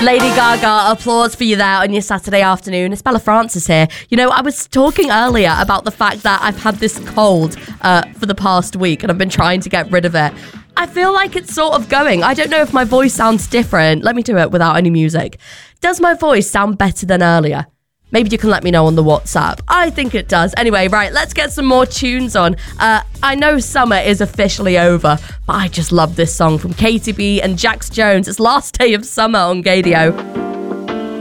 Lady Gaga, applause for you there on your Saturday afternoon. It's Bella Francis here. You know, I was talking earlier about the fact that I've had this cold for the past week and I've been trying to get rid of it. I feel like it's sort of going. I don't know if my voice sounds different. Let me do it without any music. Does my voice sound better than earlier? Maybe you can let me know on the WhatsApp. I think it does. Anyway, right, let's get some more tunes on. I know summer is officially over, but I just love this song from Katy B and Jax Jones. It's Last Day of Summer on Gadio.